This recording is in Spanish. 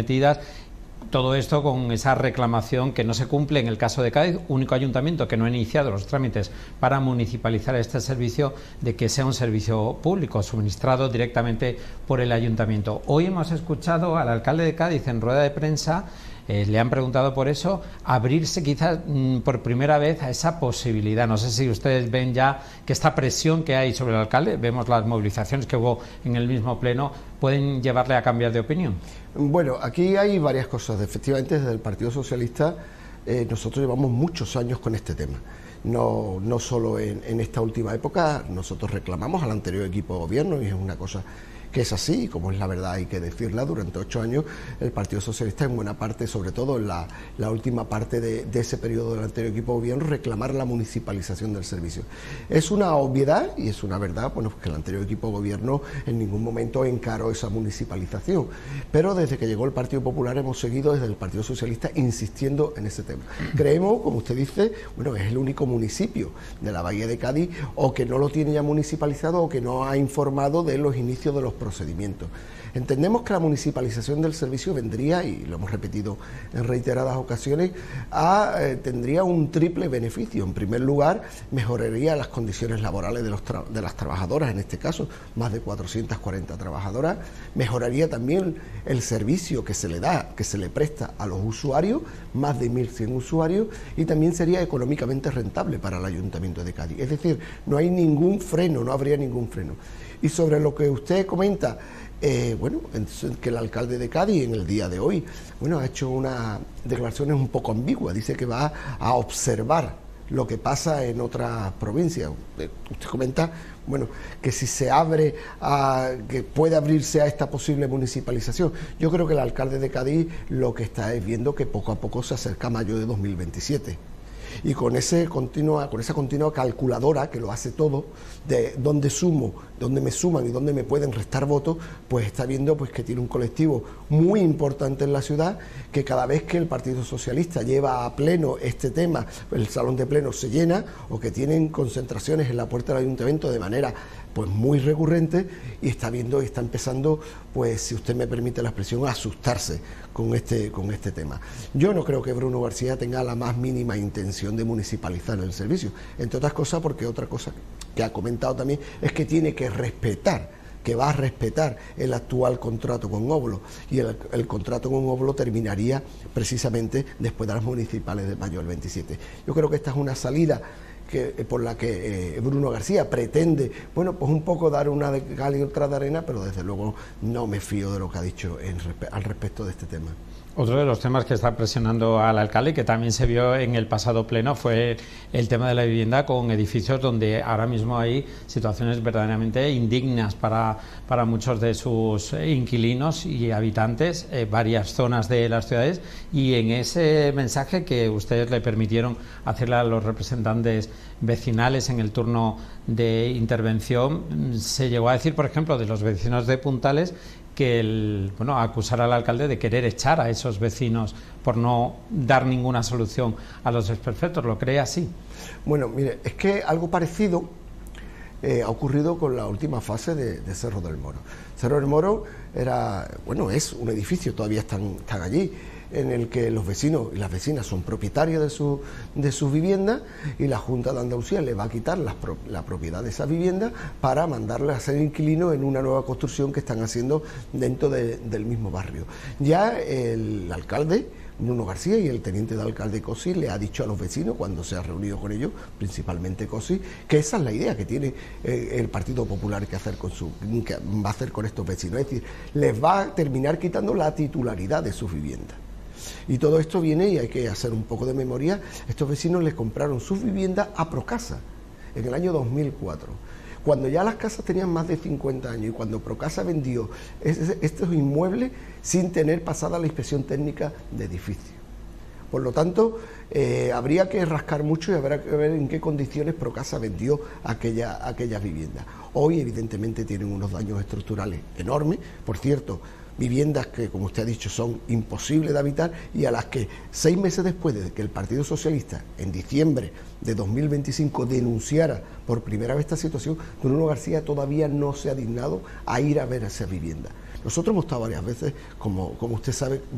comprometidas. Todo esto con esa reclamación que no se cumple en el caso de Cádiz, único ayuntamiento que no ha iniciado los trámites para municipalizar este servicio, de que sea un servicio público suministrado directamente por el ayuntamiento. Hoy hemos escuchado al alcalde de Cádiz en rueda de prensa, le han preguntado por eso, abrirse quizás por primera vez a esa posibilidad. No sé si ustedes ven ya que esta presión que hay sobre el alcalde, vemos las movilizaciones que hubo en el mismo pleno, pueden llevarle a cambiar de opinión. Bueno, aquí hay varias cosas. Efectivamente, desde el Partido Socialista nosotros llevamos muchos años con este tema. No solo en esta última época, nosotros reclamamos al anterior equipo de gobierno, y es una cosa que es así, como es la verdad hay que decirla. Durante 8 años el Partido Socialista, en buena parte, sobre todo en la última parte de ese periodo del anterior equipo de gobierno, reclamar la municipalización del servicio. Es una obviedad y es una verdad, bueno, que el anterior equipo de gobierno en ningún momento encaró esa municipalización, pero desde que llegó el Partido Popular hemos seguido desde el Partido Socialista insistiendo en ese tema. Creemos, como usted dice, bueno, es el único municipio de la Bahía de Cádiz o que no lo tiene ya municipalizado o que no ha informado de los inicios de los procedimientos. Entendemos que la municipalización del servicio vendría, y lo hemos repetido en reiteradas ocasiones, tendría un triple beneficio. En primer lugar, mejoraría las condiciones laborales de las trabajadoras, en este caso, más de 440 trabajadoras, mejoraría también el servicio que se le da, que se le presta a los usuarios, más de 1.100 usuarios, y también sería económicamente rentable para el Ayuntamiento de Cádiz. Es decir, no hay ningún freno, no habría ningún freno. Y sobre lo que usted comenta, bueno, que el alcalde de Cádiz en el día de hoy, bueno, ha hecho unas declaraciones un poco ambiguas. Dice que va a observar lo que pasa en otras provincias. Usted comenta, bueno, que si se abre, que puede abrirse a esta posible municipalización. Yo creo que el alcalde de Cádiz lo que está es viendo que poco a poco se acerca a mayo de 2027. Y con esa continua calculadora que lo hace todo, de dónde sumo, dónde me suman y dónde me pueden restar votos, pues está viendo pues que tiene un colectivo muy importante en la ciudad, que cada vez que el Partido Socialista lleva a pleno este tema, el salón de pleno se llena, o que tienen concentraciones en la puerta del ayuntamiento de manera pues muy recurrente, y está viendo y está empezando, pues si usted me permite la expresión, a asustarse con este tema. Yo no creo que Bruno García tenga la más mínima intención de municipalizar el servicio, entre otras cosas porque otra cosa que ha comentado también es que tiene que respetar, que va a respetar el actual contrato con Óbolo, y el contrato con Óbolo terminaría precisamente después de las municipales de mayo del 27. Yo creo que esta es una salida por la que Bruno García pretende, bueno, pues un poco dar una de cal y otra de arena, pero desde luego no me fío de lo que ha dicho al respecto de este tema. Otro de los temas que está presionando al alcalde, que también se vio en el pasado pleno, fue el tema de la vivienda, con edificios donde ahora mismo hay situaciones verdaderamente indignas para muchos de sus inquilinos y habitantes, varias zonas de las ciudades, y en ese mensaje que ustedes le permitieron hacerle a los representantes vecinales en el turno de intervención, se llegó a decir, por ejemplo, de los vecinos de Puntales, que acusar al alcalde de querer echar a esos vecinos por no dar ninguna solución a los desperfectos. ¿Lo cree así? Bueno, mire, es que algo parecido ha ocurrido con la última fase de Cerro del Moro. Cerro del Moro es un edificio, todavía están allí, en el que los vecinos y las vecinas son propietarios de sus viviendas, y la Junta de Andalucía le va a quitar la propiedad de esas viviendas para mandarle a ser inquilino en una nueva construcción que están haciendo dentro del mismo barrio. Ya el alcalde Bruno García y el teniente de alcalde Cosi le ha dicho a los vecinos, cuando se ha reunido con ellos, principalmente Cosi, que esa es la idea que tiene el Partido Popular que va a hacer con estos vecinos. Es decir, les va a terminar quitando la titularidad de sus viviendas. Y todo esto viene, y hay que hacer un poco de memoria, estos vecinos les compraron sus viviendas a Procasa en el año 2004, cuando ya las casas tenían más de 50 años, y cuando Procasa vendió estos inmuebles sin tener pasada la inspección técnica de edificio. Por lo tanto, habría que rascar mucho y habrá que ver en qué condiciones Procasa vendió aquellas viviendas. Hoy, evidentemente, tienen unos daños estructurales enormes. Por cierto, viviendas que, como usted ha dicho, son imposibles de habitar, y a las que 6 meses después de que el Partido Socialista, en diciembre de 2025, denunciara por primera vez esta situación, Bruno García todavía no se ha dignado a ir a ver esas viviendas. Nosotros hemos estado varias veces, como usted sabe,